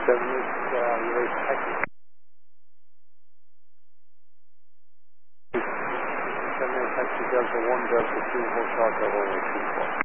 Eurasian taxi. 7 taxi Delta 1 Delta 2 Hotel Delta 1 24.